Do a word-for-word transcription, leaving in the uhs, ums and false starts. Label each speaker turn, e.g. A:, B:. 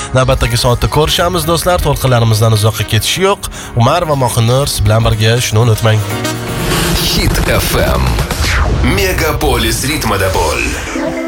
A: Navbatdagi soatda ko'rishamiz do'stlar. To'lqinlarimizdan uzoqqa ketish yo'q. Umar va Mohinur siz bilan birga, shuni unutmang.
B: Hit эф эм. Мегаполис ритма да боль.